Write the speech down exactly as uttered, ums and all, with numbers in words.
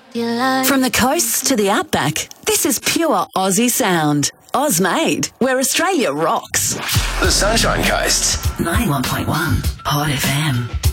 From the coast to the outback, this is pure Aussie sound. Oz-made, where Australia rocks. The Sunshine Coast. ninety-one point one Hot F M.